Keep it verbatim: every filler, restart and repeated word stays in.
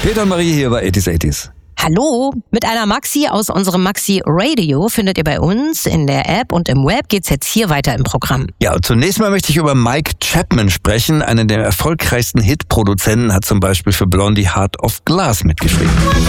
Peter und Marie hier bei eighties eighties. Hallo, mit einer Maxi aus unserem Maxi Radio findet ihr bei uns in der App und im Web geht's jetzt hier weiter im Programm. Ja, und zunächst mal möchte ich über Mike Chapman sprechen. Einer der erfolgreichsten Hitproduzenten, hat zum Beispiel für Blondie Heart of Glass mitgeschrieben.